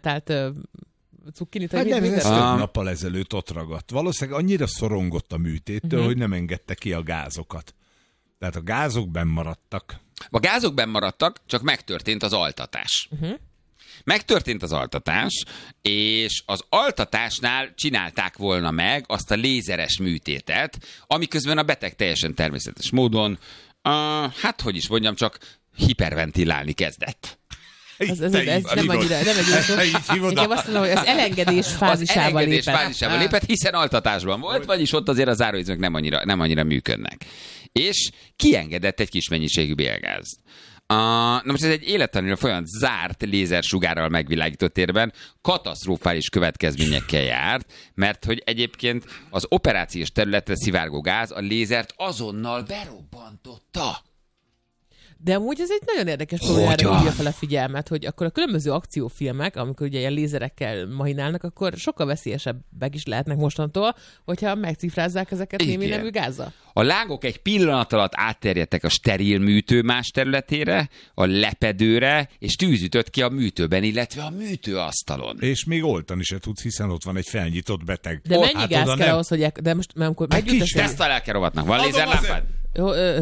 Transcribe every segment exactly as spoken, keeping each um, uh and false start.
fermentált uh, cukkinit. Hát nem, ez több nappal ezelőtt ott ragadt. Valószínűleg annyira szorongott a műtéttől, uh-huh. hogy nem engedte ki a gázokat. Tehát a gázok benn maradtak. A gázok benn maradtak, csak megtörtént az altatás. Uh-huh. Megtörtént az altatás, és az altatásnál csinálták volna meg azt a lézeres műtétet, amiközben a beteg teljesen természetes módon, uh, hát hogy is mondjam, csak hiperventilálni kezdett. Ez, ez, ez nem annyira, nem egy szó. Inkább azt mondom, hogy az elengedés fázisával az elengedés lépett. fázisával lépett, hiszen altatásban volt, vagyis ott azért a záróizmok nem annyira, nem annyira működnek. És kiengedett egy kis mennyiségű bélgázt. Uh, na most ez egy élettanulra folyamat zárt lézersugárral megvilágított térben katasztrofális következményekkel járt, mert hogy egyébként az operációs területre szivárgó gáz a lézert azonnal berobbantotta. De amúgy ez egy nagyon érdekes dolog, erre hívja fel a figyelmet, hogy akkor a különböző akciófilmek, amikor ugye ilyen lézerekkel mahinálnak, akkor sokkal veszélyesebbek is lehetnek mostantól, hogyha megcifrázzák ezeket némi nemű gázzal. A lángok egy pillanat alatt átterjedtek a steril műtő más területére, a lepedőre, és tűz ütött ki a műtőben, illetve a műtőasztalon. És még oltani se tudsz, hiszen ott van egy felnyitott beteg. De mennyi hát gáz kell nem... ahhoz, hogy... El... De most, mert amikor meggyújt... Kis teszttel el kell rovatnak. Van lézerlámpád? Jó, ö...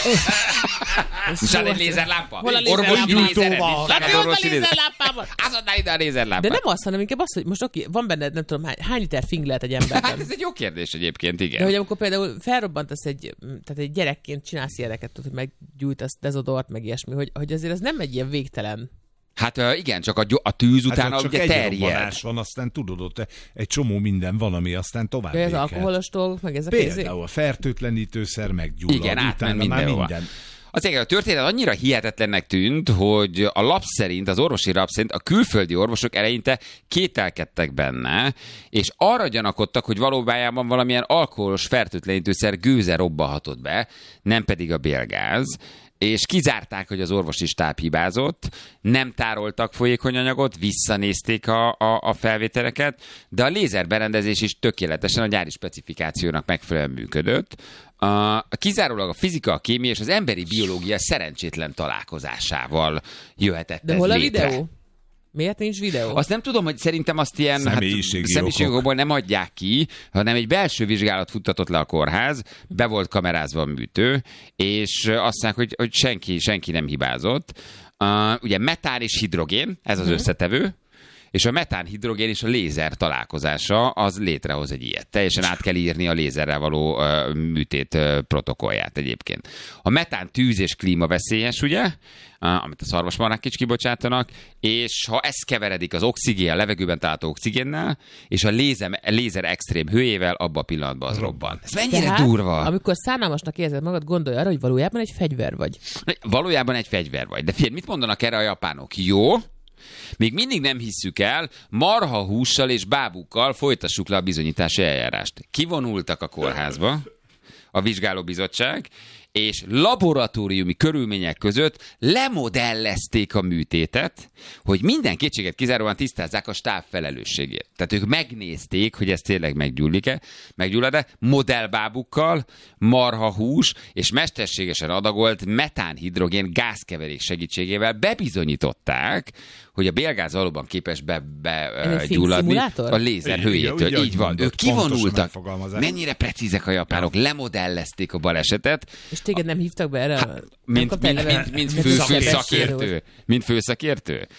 Nincs egy lézerlámpa? Hol a lézerlámpa? Hát hol a lézerlámpában? Azonnal ide a lézerlámpa. De nem azt, hanem inkább azt, hogy most oké, van benned, nem tudom, hány, hány liter fing lehet egy emberben. Hát ez egy jó kérdés egyébként, igen. De hogy amikor például felrobbantasz egy, tehát egy gyerekként csinálsz ilyeneket, hogy meggyújtasz dezodort, meg ilyesmi, hogy, hogy azért ez nem egy ilyen végtelen. Hát igen, csak a, a tűz utána hát, ugye terjed. Hát van, aztán tudod, ott egy csomó minden van, ami aztán tovább ja, az alkoholos dolgok, meg ezek például a fertőtlenítőszer meggyullad. Igen, átmen mindenhova. Az a történet annyira hihetetlennek tűnt, hogy a lap szerint, az orvosi lap szerint a külföldi orvosok eleinte kételkedtek benne, és arra gyanakodtak, hogy valójában valamilyen alkoholos fertőtlenítőszer gőze robbanhatott be, nem pedig a bélgáz, és kizárták, hogy az orvosi stáb hibázott, nem tároltak folyékony anyagot, visszanézték a, a, a felvételeket, de a lézerberendezés is tökéletesen a gyári specifikációnak megfelelően működött. A, kizárólag a fizika, a kémia és az emberi biológia szerencsétlen találkozásával jöhetett de ez hol a létre. Videó? Miért nincs videó? Azt nem tudom, hogy szerintem azt ilyen személyiségokból nem adják ki, hanem egy belső vizsgálat futtatott le a kórház, be volt kamerázva a műtő, és azt mondják, hogy, hogy senki, senki nem hibázott. Uh, ugye metán és hidrogén, ez az uh-huh. összetevő, és a metán-hidrogén és a lézer találkozása az létrehoz egy ilyet. Teljesen át kell írni a lézerrel való uh, műtét uh, protokollját egyébként. A metán tűz és klíma veszélyes, ugye? Uh, amit a szarvasmarhák is kibocsátanak, és ha ez keveredik az oxigén, a levegőben található oxigénnel, és a lézer, lézer extrém hőjével, abban a pillanatban az robban. Ez mennyire Tehát, durva? Amikor szánalmasnak érzed magad, gondolj arra, hogy valójában egy fegyver vagy. Valójában egy fegyver vagy. De figyelj, mit mondanak erre a japánok? Jó? Még mindig nem hisszük el, marha hússal és bábukkal folytassuk le a bizonyítási eljárást. Kivonultak a kórházba, a vizsgálóbizottság, és laboratóriumi körülmények között lemodellezték a műtétet, hogy minden kétséget kizáróan tisztázzák a stáb felelősségét. Tehát ők megnézték, hogy ez tényleg meggyullik-e, meggyullad-e, modellbábukkal, marhahús és mesterségesen adagolt metánhidrogén gázkeverék segítségével bebizonyították, hogy a bélgáz valóban képes begyulladni be, a lézer hőjétől. Így, így van. Ők kivonultak. Mennyire precízek a japánok. Lemodellezték a balesetet. És téged nem hívtak be erre? Hát, mint, mint, mint, mint fő, fő szakértő. Mint főszakértő.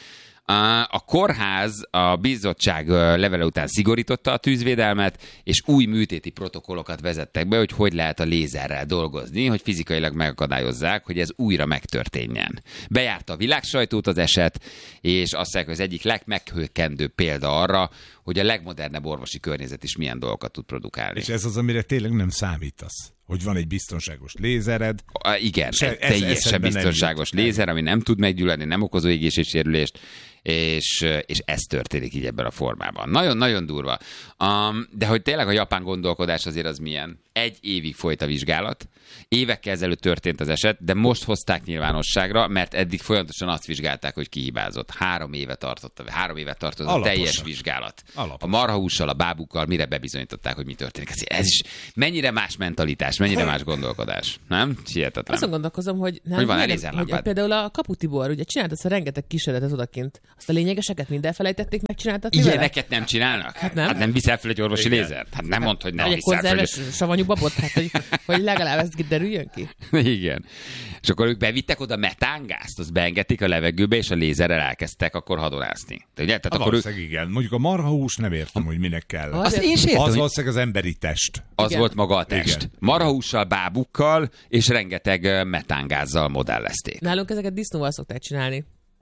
A kórház a bizottság levele után szigorította a tűzvédelmet, és új műtéti protokollokat vezettek be, hogy hogy lehet a lézerrel dolgozni, hogy fizikailag megakadályozzák, hogy ez újra megtörténjen. Bejárta a világsajtót az eset, és azt mondják, hogy az egyik legmeghökkentőbb példa arra, hogy a legmodernebb orvosi környezet is milyen dolgokat tud produkálni. És ez az, amire tényleg nem számítasz. Hogy van egy biztonságos lézered. A, igen, se, egy teljesen biztonságos lézer, ami nem tud meggyulladni, nem okozó égéssérülést, és, és ez történik így ebben a formában. Nagyon-nagyon durva. Um, de hogy tényleg a japán gondolkodás azért az milyen? egy évig folyt a vizsgálat. Évekkel ezelőtt történt az eset, de most hozták nyilvánosságra, mert eddig folyamatosan azt vizsgálták, hogy ki hibázott. Három éve tartott, három éve tartott a teljes vizsgálat. Alaposan. A marhahússal, a bábukkal mire bebizonyították, hogy mi történik. Ez is mennyire más mentalitás, mennyire más gondolkodás. Nem? Hihetetlen. Azon gondolkozom, hogy, nem, Hogy van milyen, elézerlámpád? hogy például a Kapu Tibor, ugye csinált azt a rengeteg kísérletet odakint. Azt a lényegeseket mind elfelejtették megcsináltatni vele? Ilyeneket nem csinálnak? Hát nem. Hát nem viszel fel egy orvosi Igen. lézert? Hát nem mondd, hogy nem Vagy egy viszel fel. konzerves savanyú babot? Hát, hogy, hogy legalább ez derüljön ki? Igen. És akkor ők bevittek oda metángázt, azt beengedték a levegőbe, és a lézerrel elkezdtek akkor hadonászni. De ugye? Tehát Hát akkor ők... valószínűleg igen. Mondjuk a marhahús nem értem, hogy minek kell. Az- Azt én sem értem, Az hogy valószínűleg az emberi test. az Igen. volt maga a test. Igen. Marhahússal, bábukkal, és rengeteg ö, metángázzal modellezték. Nálunk ezeket disznóval szokták csinálni.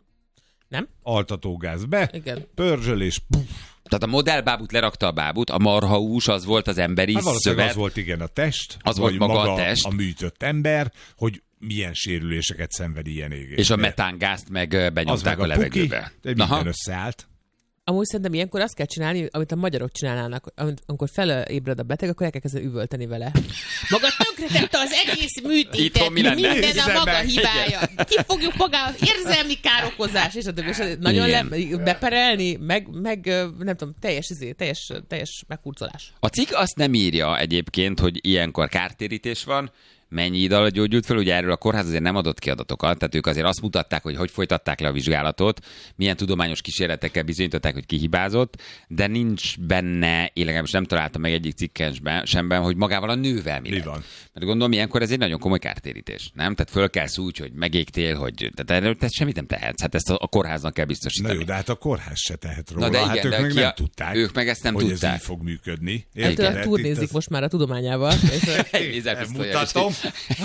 Nem? Altatógáz be, Igen. pörzsölés, puff. Tehát a modellbábut lerakta a bábut, a marhahús az volt az emberi Hát valószínűleg szövet. az volt igen a test, Az vagy volt maga a test. a műtött ember, hogy milyen sérüléseket szenved ilyen égés. És a metángázt meg ö, az benyomták meg a a puki, levegőbe. de minden összeállt. Amúgy szerintem ilyenkor azt kell csinálni, amit a magyarok csinálnának, amit, amikor felébred a beteg, akkor el kell kezdeni üvölteni vele. Maga tönkretette az egész műtétet, Itthon mi lenne? minden a Nézze maga meg, hibája. Ki fogjuk magához érzelmi károkozás, és a többi. És nagyon le, beperelni, meg, meg nem tudom, teljes, izé, teljes, teljes megkurcolás. A cikk azt nem írja egyébként, hogy ilyenkor kártérítés van, mennyi idő alatt gyógyult fel, ugye erről a kórház azért nem adott ki adatokat, tehát ők azért azt mutatták, hogy hogy folytatták le a vizsgálatot, milyen tudományos kísérletekkel bizonyították, hogy ki hibázott, de nincs benne, én legalábbis nem találtam meg egyik cikkensben semben, hogy magával a nővel mi Mi lett. van? Mert gondolom, ilyenkor ez egy nagyon komoly kártérítés, nem? Tehát fölkelsz úgy, hogy megégtél, hogy tehát erről te semmit nem tehetsz, hát ezt a, a kórháznak kell Na biztosítani. jó, de hát a kórház se tehet róla. Na de igen, hát ők de meg ki nem a- tudták, ők meg ezt nem hogy tudták. ez így fog működni. Ettől Érted? turnézik Itt ez- most már a tudományával. És, Egy vízzelpisztolya is. Mutatom.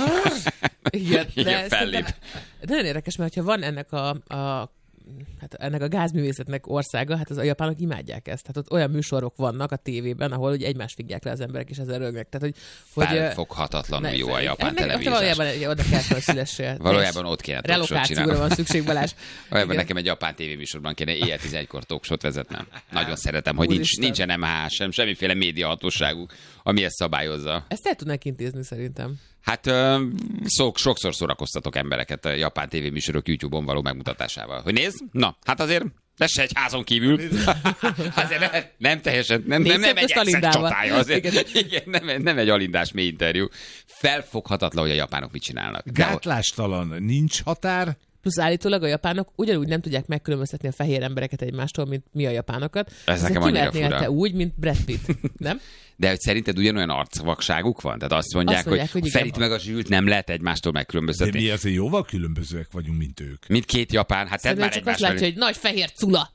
igen, de Igen, fellép. szerintem nagyon érdekes, mert ha van ennek a, a hát ennek a gázművészetnek országa, hát az a japánok imádják ezt. Hát ott olyan műsorok vannak a tévében, ahol ugye egymást figyelják le az emberek, és ezzel rögnek. Tehát, hogy, hogy Felfoghatatlanul ne- jó a japán ennek- televíziós. Valójában oda kell felszülessél. Valójában ott kéne talkshow-t relokációra csinálni. van szükség, Balázs. Valójában Igen. nekem egy japán tévéműsorban kéne éjjel tizenegykor talkshow-t vezetnem. Nagyon szeretem, hogy nincs, Úristen. nincsen em há es sem, semmiféle médiahatóságuk, ami ezt szabályozza. Ezt el tudnánk intézni szerintem. Hát ö, szok, sokszor szórakoztatok embereket a japán tévéműsorok YouTube-on való megmutatásával. Hogy nézd, na, hát azért ez se egy házon kívül. Azért nem, nem teljesen, nem, nem, nem egy egyszer csatája. Azért, Igen. igen, nem, nem egy alindás mély interjú. Felfoghatatlan, hogy a japánok mit csinálnak. De- Gátlástalan, nincs határ. Plusz állítólag a japánok ugyanúgy nem tudják megkülönböztetni a fehér embereket egymástól, mint mi a japánokat. Ez nekem ki annyira lehetnél fura. te úgy, mint Brad Pitt, nem? De hogy szerinted ugyanolyan arcvakságuk van? Tehát azt mondják, Azt mondják, hogy, hogy a Ferit igen. meg a Zsült nem lehet egymástól De megkülönböztetni. mi azért jóval különbözőek vagyunk, mint ők. Mint két japán, hát tedd Szerintem már csak azt egymás látja, mellé. hogy nagy fehér cula.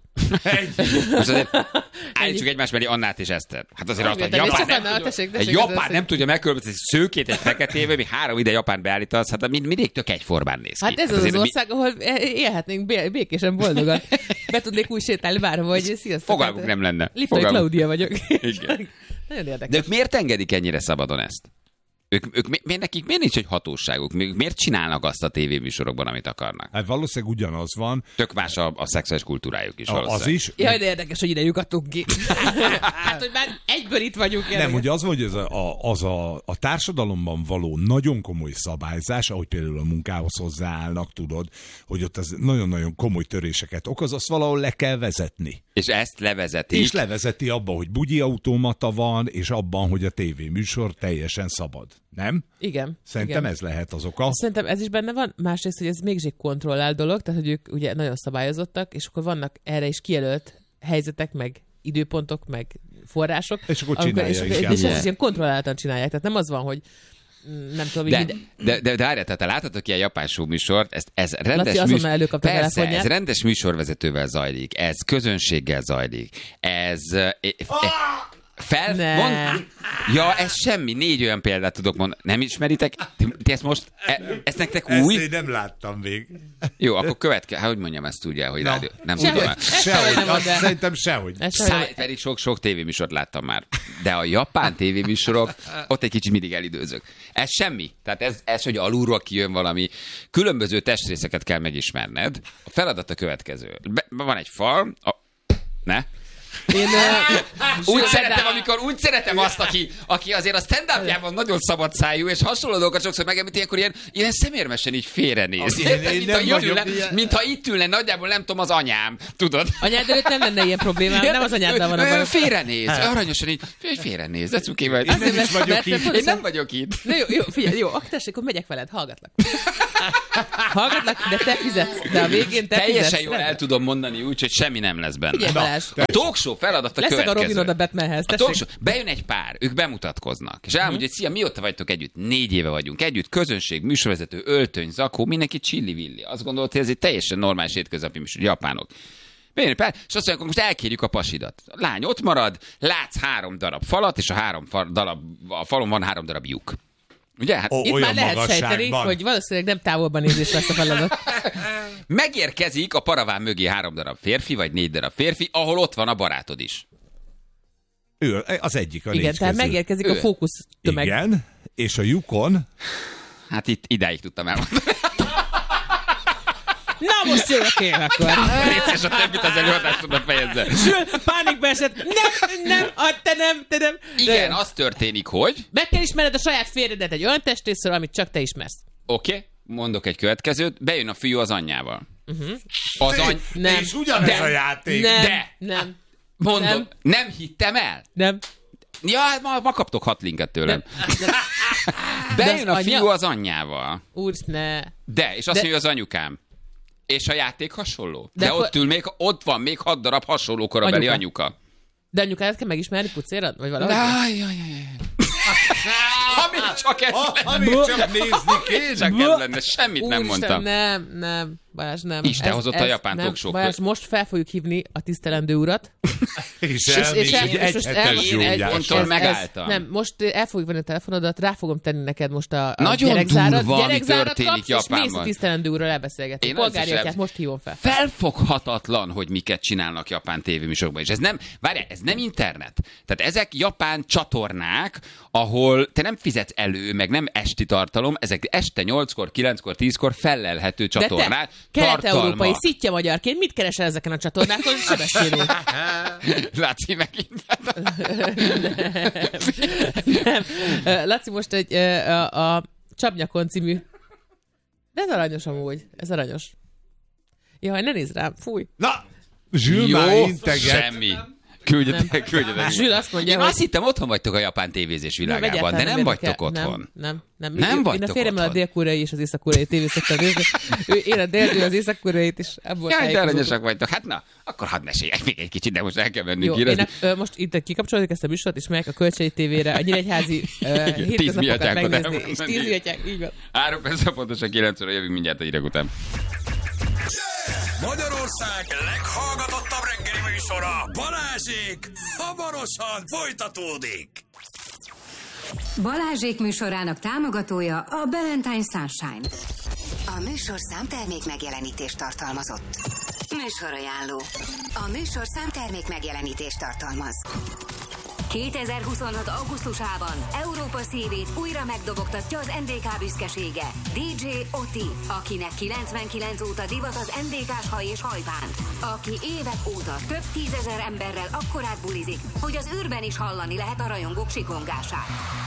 Most azért állítsuk egymás mellé Annát és Eszter. Hát azért azt, Igen, hogy de Japán csak nem, Anna, tudja, tessék, egy tessék, Japán tessék. nem tudja megkülönböztetni szőkét egy feketével, mi három ide Japán beállítasz, hát mind, mindig tök egyformán néz ki. Hát ez az azért az mi- ország, ahol élhetnénk bé- békésen boldogan. Be tudnék úgy sétálni bárhova, hogy sziasztok. Fogalmuk hát, nem lenne. Liptai Fogalmuk- Klaudia vagyok. Igen. Nagyon érdekes. De ők miért engedik ennyire szabadon ezt? Ők, ők mi- miért, nekik miért nincs egy hatóságuk? Mi- Miért csinálnak azt a tévéműsorokban, amit akarnak? Hát valószínűleg ugyanaz van. Tök más a, a szexuális kultúrájuk is A, valószínűleg. az is. Jaj, de érdekes, hogy ide lyukadtunk ki. Hát, hogy már egyből itt vagyunk. Nem, érdekes. hogy az, hogy az, a, az a, a társadalomban való nagyon komoly szabályzás, ahogy például a munkához hozzáállnak, tudod, hogy ott az nagyon-nagyon komoly töréseket okoz, azt valahol le kell vezetni. És ezt levezetik. És levezeti abba, hogy bugyi automata van, és abban, hogy a tévéműsor teljesen szabad. Nem? Igen. Szerintem igen. ez lehet az oka. Szerintem ez is benne van. Másrészt, hogy ez mégis egy kontrollált dolog, tehát hogy ők ugye nagyon szabályozottak, és akkor vannak erre is kijelölt helyzetek, meg időpontok, meg források. És akkor amikor- csinálja és, inkább. és ezt is ilyen kontrolláltan csinálják. Tehát nem az van, hogy mm, nem tudom, De, hogy minden... de, de, de várjál, tehát te láthatok ilyen japán show műsort, ez, ez rendes Laci azonnal előkapta a Persze, telefonját. ez rendes műsorvezetővel zajlik, ez közönséggel zajlik, ez... E, e, fel... Ne. Mond, ja, ez semmi, négy olyan példát tudok mondani. Nem ismeritek? Ti, ti ezt most... E, ezt nektek Ezt új? én nem láttam még. Jó, akkor következő... Hát, hogy mondjam ezt úgy el, hogy Na. rádió... Nem Sehogy. tudom. Ezt Sehogy, nem azt mondd el. szerintem sehogy. Ez sehogy- Száj, pedig sok-sok tévéműsort láttam már. De a japán tévéműsorok, ott egy kicsit mindig elidőzök. Ez semmi. Tehát ez, ez hogy alulról kijön valami. Különböző testrészeket kell megismerned. A feladat a következő. Be, van egy fal, a... ne? Én, úgy szeretem, amikor úgy szeretem azt, aki, aki azért a stand-upjában nagyon szabad szájú, és hasonló dolgokat sokszor megemlít, ilyenkor ilyen, ilyen szemérmesen így félrenéz. Én, én mintha nem ülne, ilyen... mintha itt ülne, nagyjából nem tudom, az anyám, tudod? Anyád előtt nem lenne ilyen problémám, nem az anyáddal van a bajom. Félrenéz, aranyosan így, félrenéz, de cukével. Én nem is vagyok itt. Én nem vagyok itt. Na jó, jó, figyelj, jó, akkor tessék, akkor megyek veled, hallgatlak. Hallgatlak, de te fizetsz, de a végén te Teljesen fizetsz. jól el tudom mondani úgy, hogy semmi nem lesz benne. Figyelj, Balázs. A talk show feladata Leszek következő. a Robin Hood a Batmanhez, A talk tessék. show, bejön egy pár, ők bemutatkoznak, és elmondja, hogy szia, mióta vagytok együtt? Négy éve vagyunk együtt, közönség, műsorvezető, öltöny, zakó, mindenki csilli-villi. Azt gondolt, hogy ez egy teljesen normális hétköznapi műsor, japánok. Bejön egy pár, és azt mondják, most elkérjük a pasidat. A lány ott marad, látsz három darab falat, és a három fal, darab, a falon van három darab lyuk. Ugye? Hát oh, itt már lehet magasságban. sejteni, hogy valószínűleg nem távolban nézés lesz a feladat. megérkezik a paraván mögé három darab férfi, vagy négy darab férfi, ahol ott van a barátod is. Ő az egyik a Igen, négy tehát közül. megérkezik Ő. a fókusz tömeg. Igen, és a lyukon... Hát itt idáig tudtam elmondani. Na most jövök én akkor. Légy a többit az előadást tudod fejezze. Sőt, pánikba esett. Nem, nem, ah, te nem, te nem. Igen, De az történik, hogy... meg kell ismered a saját férjedet egy olyan testrészről, amit csak te ismersz. Oké, okay, mondok egy következőt. Bejön a fiú az anyjával. Uh-huh. Az any... Nem. És ugyanez De- a játék. Nem, De. nem, Mondom, nem, Nem. nem hittem el. nem. Ja, hát ma, ma kaptok hat linket tőlem. nem. Bejön De az a fiú anya- az anyjával. Úr, ne. De, és azt De- mondja, az anyukám. És a játék hasonló. De, De De akkor- ott ül még, ott van még hat darab hasonló korabeli Anyuka. anyuka. De anyukádat kell megismerni pucérad? Vagy valahogy? Jaj, jaj, jaj. Ha még csak ez Ha, ha lenne. még csak nézni kéne. Csak ez lenne, semmit nem Úristen, mondtam. nem, nem, Balázs, nem. Isten hozott a japán nem. talk show Balázs, köz. most fel fogjuk hívni a tisztelendő urat. És és- elmész és el- egy és most egyhetes el- én egy gyógyásra. ponton Ez- megálltam. Nem, most el fogjuk venni a telefonodat, rá fogom tenni neked most a, a Nagyon gyerekzárat. durva, ami gyerekzárat történik kapsz, és mész Japánban. a tisztelendő úrral elbeszélgetni. Én Polgári az is atyát el- most hívom fel. Felfoghatatlan, hogy miket csinálnak japán tévéműsorokban. És ez nem, várjál, ez nem internet. Tehát ezek japán csatornák, ahol te nem fizetsz elő, meg nem esti tartalom, ezek este nyolckor, kilenckor, tízkor fellelhető De csatornák. te, kelet-európai tartalma. szitja magyarként mit keresel ezeken a csatornákon? Sebestyén úr. Laci megint. Nem. Ö, Laci most egy ö, a, a Csapnyakon című. De ez aranyos amúgy. Ez aranyos. Jaj, ne nézd rám. Fúj. Na, Zsül már Jó, integet. semmi. Küldjetek, küldjetek. Zsül azt mondja, Én hogy... azt hittem, otthon vagytok a japán tévézés világában, egyáltalán de nem érdekel. vagytok otthon. Nem, nem. Nem, Nem én, vagytok Én a férjemmel a otthon. dél-koreai és az észak-koreai tévét szoktam nézni. Ő, én a dél az észak-koreait is. Ebből Jaj, de tájékozódom. aranyosak vagytok. Hát na, akkor hadd meséljek még egy kicsit, de most el kell mennünk Jó, én hírezni. a, ö, most itt kikapcsolódik ezt a műsort, és megyek a Kölcsei tévére a Nyíregyházi uh, tíz hétköznapokat miatyákot megnézni. És elmondani. tíz miatyák, így van. Három perc, pontosan kilenc óra, jövünk mindjárt a hírek után. Magyarország leghallgatottabb reggeli műsora, Balázsék, hamarosan folytatódik. Balázsék műsorának támogatója a Valentine Sunshine. A műsorszám termék megjelenítést tartalmazott. Műsorajánló. A műsorszám termék megjelenítést tartalmaz. kétezer-huszonhat. augusztusában Európa szívét újra megdobogtatja az en dé ká büszkesége. dé dzsé Oti, akinek kilencvenkilenc óta divat az en dé ká-s haj és hajbánt. Aki évek óta több tízezer emberrel akkorát bulizik, hogy az űrben is hallani lehet a rajongók sikongását.